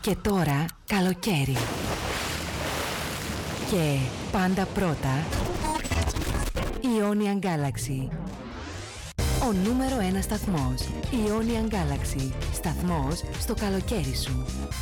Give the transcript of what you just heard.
Και τώρα καλοκαίρι. Και πάντα πρώτα Ionian Galaxy. Ο νούμερο 1 σταθμός. Ionian Galaxy. Σταθμός στο καλοκαίρι σου.